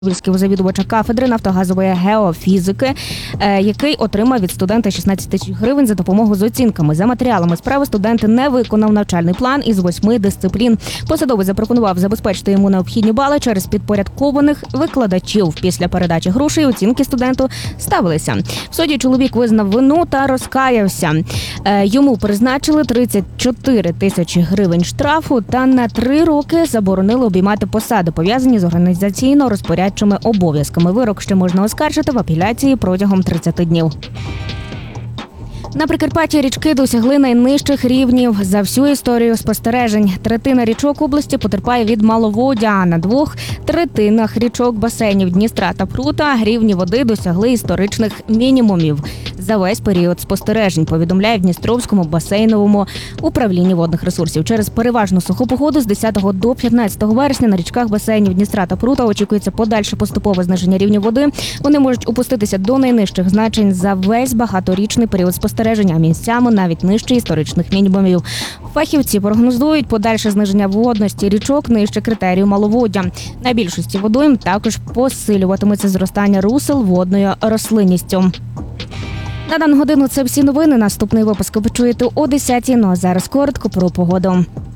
Завідувача кафедри нафтогазової геофізики, який отримав від студента 16 тисяч гривень за допомогу з оцінками. За матеріалами справи студент не виконав навчальний план із 8 дисциплін. Посадовець запропонував забезпечити йому необхідні бали через підпорядкованих викладачів. Після передачі грошей оцінки студенту ставилися. В суді чоловік визнав вину та розкаявся. Йому призначили 34 тисячі гривень штрафу та на 3 роки заборонили обіймати посади, пов'язані з організаційно-розпорядчими обов'язками. Вирок ще можна оскаржити в апеляції протягом 30 днів. На Прикарпатті річки досягли найнижчих рівнів за всю історію спостережень. Третина річок області потерпає від маловоддя, а на 2/3 річок басейнів Дністра та Прута рівні води досягли історичних мінімумів за весь період спостережень, повідомляє в Дністровському басейновому управлінні водних ресурсів. Через переважну суху погоду з 10 до 15 вересня на річках басейнів Дністра та Прута очікується подальше поступове зниження рівня води. Вони можуть опуститися до найнижчих значень за весь багаторічний період спостереження, а місцями навіть нижче історичних мінімумів. Фахівці прогнозують подальше зниження водності річок нижче критерію маловоддя. На більшості водойм також посилюватиметься зростання русел водною рослинністю. На дану годину це всі новини. Наступний випуск ви почуєте о 10:00. Ну а зараз коротко про погоду.